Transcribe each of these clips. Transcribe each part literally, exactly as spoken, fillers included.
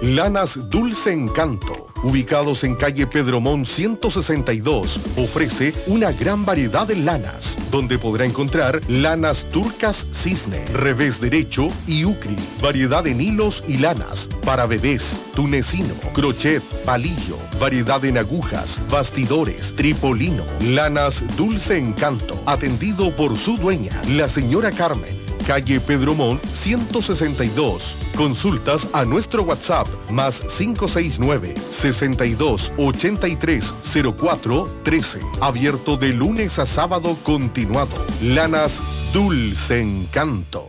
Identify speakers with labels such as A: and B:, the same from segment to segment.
A: Lanas Dulce Encanto, ubicados en calle Pedromón ciento sesenta y dos, ofrece una gran variedad de lanas, donde podrá encontrar lanas turcas cisne, revés derecho y ucri, variedad en hilos y lanas, para bebés, tunecino, crochet, palillo, variedad en agujas, bastidores, tripolino, lanas Dulce Encanto, atendido por su dueña, la señora Carmen. Calle Pedromón ciento sesenta y dos. Consultas a nuestro WhatsApp más cinco seis nueve, sesenta y dos, ochenta y tres, cero cuatro, trece. Abierto de lunes a sábado continuado. Lanas Dulce Encanto.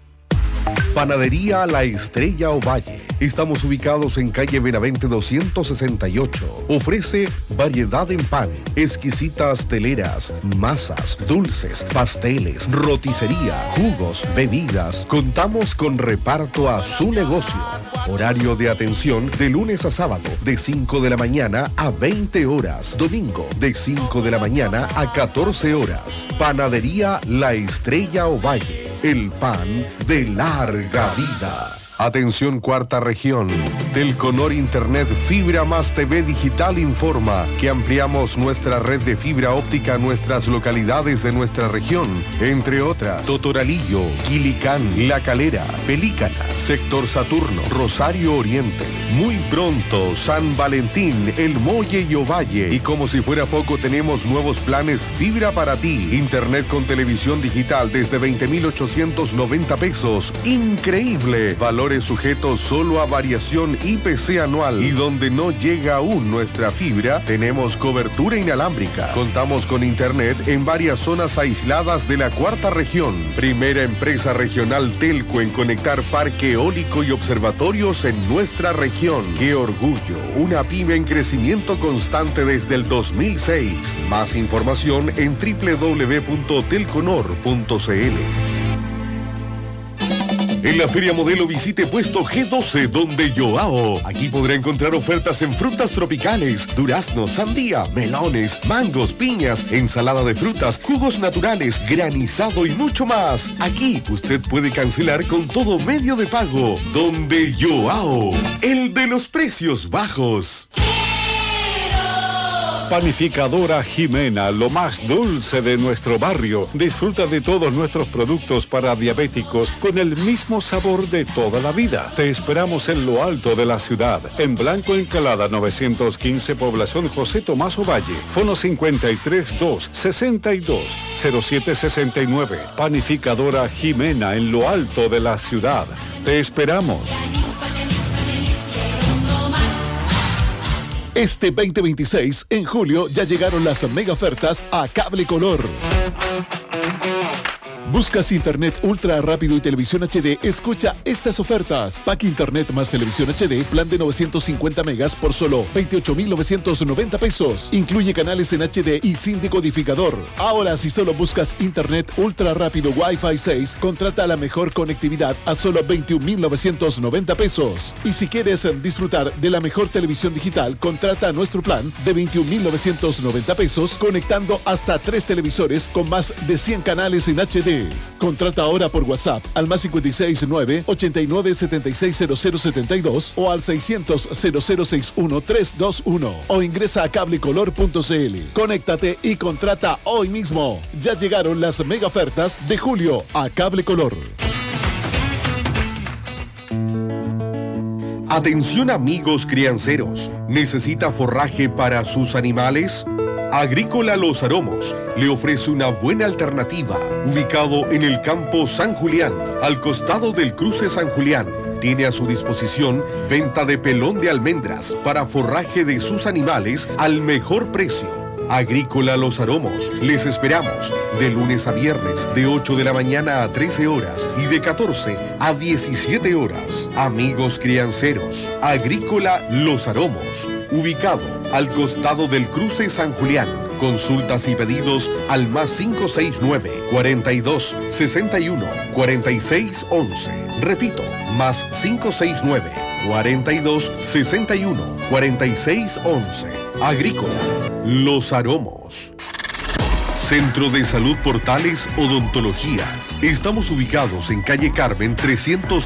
A: Panadería La Estrella Ovalle. Estamos ubicados en calle Benavente doscientos sesenta y ocho. Ofrece variedad en pan, exquisitas teleras, masas, dulces, pasteles, roticería, jugos, bebidas. Contamos con reparto a su negocio. Horario de atención de lunes a sábado de cinco de la mañana a veinte horas. Domingo de cinco de la mañana a catorce horas. Panadería La Estrella Ovalle. El pan de larga vida. Atención cuarta región. Telconor Internet Fibra más T V Digital informa que ampliamos nuestra red de fibra óptica a nuestras localidades de nuestra región, entre otras Totoralillo, Quilicán, La Calera, Pelícana, Sector Saturno, Rosario Oriente. Muy pronto San Valentín, El Molle y Ovalle. Y como si fuera poco, tenemos nuevos planes fibra para ti. Internet con televisión digital desde veinte mil ochocientos noventa pesos. Increíble. Valor sujetos solo a variación I P C anual, y donde no llega aún nuestra fibra, tenemos cobertura inalámbrica. Contamos con internet en varias zonas aisladas de la cuarta región. Primera empresa regional telco en conectar parque eólico y observatorios en nuestra región. ¡Qué orgullo! Una pyme en crecimiento constante desde el dos mil seis. Más información en doble u doble u doble u punto telconor punto c l. En la Feria Modelo visite puesto G doce, donde Joao. Aquí podrá encontrar ofertas en frutas tropicales, duraznos, sandía, melones, mangos, piñas, ensalada de frutas, jugos naturales, granizado y mucho más. Aquí usted puede cancelar con todo medio de pago. Donde Joao, el de los precios bajos.
B: Panificadora Jimena, lo más dulce de nuestro barrio. Disfruta de todos nuestros productos para diabéticos con el mismo sabor de toda la vida. Te esperamos en lo alto de la ciudad, en Blanco Encalada novecientos quince, población José Tomás Ovalle. Fono cincuenta y tres dos, sesenta y dos, cero siete sesenta y nueve. Panificadora Jimena, en lo alto de la ciudad. Te esperamos.
C: Este veinte veintiséis, en julio, ya llegaron las mega ofertas a Cable Color. Buscas internet ultra rápido y televisión H D, escucha estas ofertas. Pack internet más televisión H D, plan de novecientos cincuenta megas por solo veintiocho mil novecientos noventa pesos. Incluye canales en H D y sin decodificador. Ahora, si solo buscas internet ultra rápido Wi-Fi seis, contrata la mejor conectividad a solo veintiún mil novecientos noventa pesos. Y si quieres disfrutar de la mejor televisión digital, contrata nuestro plan de veintiún mil novecientos noventa pesos, conectando hasta tres televisores con más de cien canales en H D. Contrata ahora por WhatsApp al más cincuenta y seis nueve, ochenta y nueve, setenta y seis cero cero setenta y dos o al seiscientos, cero cero sesenta y uno, trescientos veintiuno o ingresa a cablecolor punto c l. Conéctate y contrata hoy mismo. Ya llegaron las mega ofertas de julio a Cable Color.
A: Atención amigos crianceros, ¿necesita forraje para sus animales? Agrícola Los Aromos le ofrece una buena alternativa, ubicado en el campo San Julián, al costado del cruce San Julián. Tiene a su disposición venta de pelón de almendras para forraje de sus animales al mejor precio. Agrícola Los Aromos, les esperamos de lunes a viernes de ocho de la mañana a trece horas y de catorce a diecisiete horas. Amigos crianceros, Agrícola Los Aromos, ubicado al costado del cruce San Julián. Consultas y pedidos al más cinco seis nueve, cuarenta y dos, sesenta y uno, cuarenta y seis once. Repito, más cinco seis nueve, cuarenta y dos, sesenta y uno, cuarenta y seis once. Agrícola Los Aromos. Centro de Salud Portales Odontología. Estamos ubicados en calle Carmen trescientos